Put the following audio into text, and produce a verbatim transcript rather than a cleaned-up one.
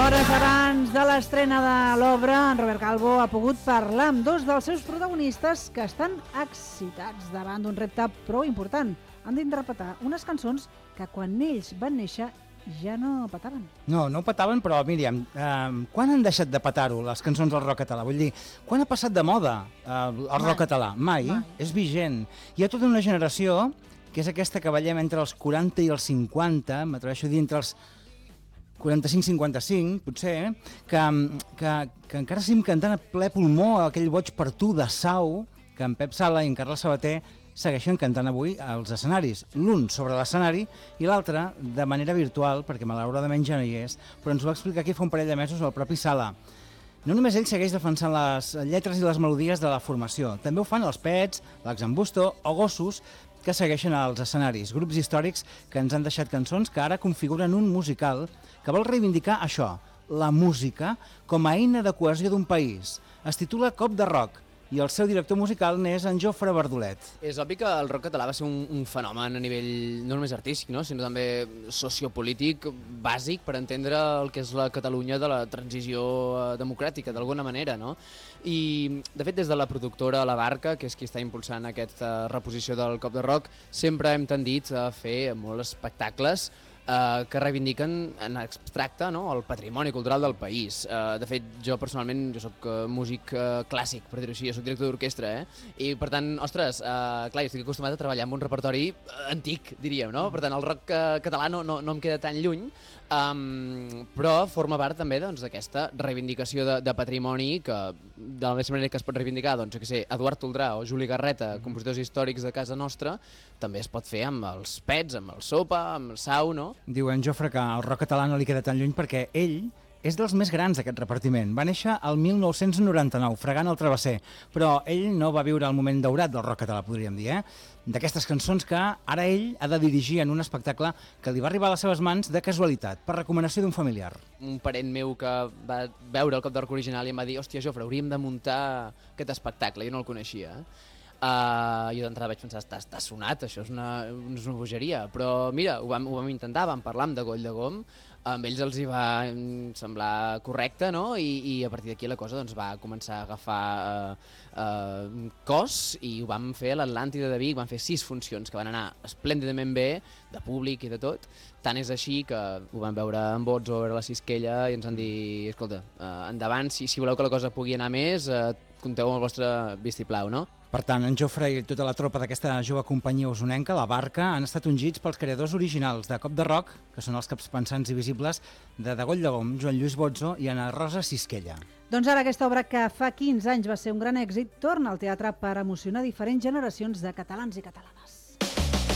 Hores abans de l'estrena de l'obra, en Robert Calvo ha pogut parlar amb dos dels seus protagonistes que estan excitats davant d'un repte prou important. Han d'interpretar unes cançons que quan ells van néixer ja no petaven. No, no petaven, però Míriam, eh, quan han deixat de petar-ho les cançons del rock català? Vull dir, quan ha passat de moda eh, el rock Mai. català? Mai. Mai. És vigent. Hi ha tota una generació, que és aquesta que veiem entre els quaranta i els cinquanta, m'atreveixo a dir entre els quaranta-cinc cinquanta-cinc, potser, que, que, que encara seguim cantant a ple pulmó aquell Boig per tu de Sau, que en Pep Sala i en Carles Sabater segueixen cantant avui als escenaris. L'un sobre l'escenari i l'altre de manera virtual, perquè malauradament ja no hi és, però ens ho va explicar aquí fa un parell de mesos el propi Sala. No només ell segueix defensant les lletres i les melodies de la formació, també ho fan els Pets, l'Exambusto o Gossos, que segueixen als escenaris, grups històrics que ens han deixat cançons que ara configuren un musical que vol reivindicar això, la música, com a eina de cohesió d'un país. Es titula Cop de Rock i el seu director musical n'és en Jofre Verdolet. És obvi que el rock català va ser un, un fenomen a nivell no només artístic, no? sinó també sociopolític bàsic per entendre el que és la Catalunya de la transició democràtica, d'alguna manera. No? I, de fet, des de la productora La Barca, que és qui està impulsant aquesta reposició del Cop de Rock, sempre hem tendit a fer molts espectacles Uh, que reivindiquen en abstracte, no? el patrimoni cultural del país. Uh, de fet, jo personalment jo soc uh, músic uh, clàssic, per dir-ho així, jo soc director d'orquestra, eh? I per tant, ostres, uh, clar, jo estic acostumat a treballar amb un repertori uh, antic, diríem, no? Per tant, el rock uh, català no, no, no em queda tan lluny, um, però forma part també doncs, d'aquesta reivindicació de, de patrimoni que, de la mateixa manera que es pot reivindicar, doncs, que sé, Eduard Toldrà o Juli Garreta, compositors històrics de casa nostra, també es pot fer amb els Pets, amb el Sopa, amb el Sau, no? Diu en Jofre que el rock català no li queda tan lluny perquè ell és dels més grans d'aquest repartiment. Va néixer el mil nou-cents noranta-nou, fregant el travesser, però ell no va viure el moment daurat del rock català, podríem dir, eh? D'aquestes cançons que ara ell ha de dirigir en un espectacle que li va arribar a les seves mans de casualitat, per recomanació d'un familiar. Un parent meu que va veure el Cop de Rock original i em va dir «Hòstia, Jofre, hauríem de muntar aquest espectacle», jo no el coneixia, eh? Uh, jo d'entrada vaig pensar, està, està sonat, això és una, és una bogeria, però mira, ho vam, ho vam intentar, vam parlar amb de Goll de Gom, amb ells els hi va semblar correcte, no? I, i a partir d'aquí la cosa doncs, va començar a agafar uh, uh, cos i ho vam fer a l'Atlàntida de Vic, vam fer sis funcions que van anar esplèndidament bé, de públic i de tot, tant és així que ho vam veure en Bots o a la Sisquella i ens han dit, escolta, uh, endavant, si, si voleu que la cosa pugui anar més, uh, compteu amb el vostre vistiplau, no? Per tant, en Jofre i tota la tropa d'aquesta jove companyia usonenca, La Barca, han estat ungits pels creadors originals de Cop de Rock, que són els caps pensants i visibles de De Goll de Gom, Joan Lluís Bozzo i Ana Rosa Sisquella. Doncs ara aquesta obra que fa quinze anys va ser un gran èxit torna al teatre per emocionar diferents generacions de catalans i catalanes.